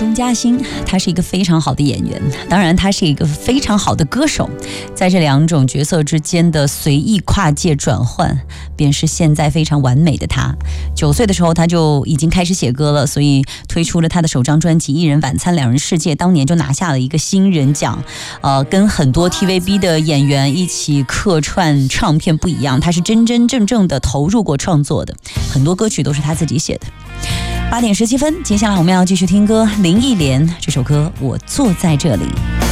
钟嘉欣，他是一个非常好的演员，当然他是一个非常好的歌手，在这两种角色之间的随意跨界转换，便是现在非常完美的他。9岁的时候他就已经开始写歌了，所以推出了他的首张专辑《一人晚餐两人世界》，当年就拿下了一个新人奖。跟很多 TVB 的演员一起客串唱片不一样，他是真真正正的投入过创作的，很多歌曲都是他自己写的。8点17分，接下来我们要继续听歌，林忆莲这首歌《我坐在这里》。